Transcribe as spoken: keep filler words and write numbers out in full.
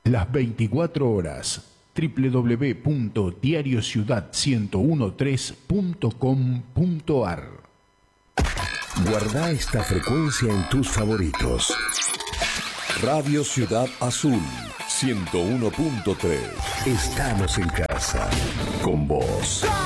las veinticuatro horas. doble u doble u doble u punto diario ciudad ciento trece punto com punto a r. Guarda esta frecuencia en tus favoritos. Radio Ciudad Azul ciento uno punto tres. Estamos en casa con vos.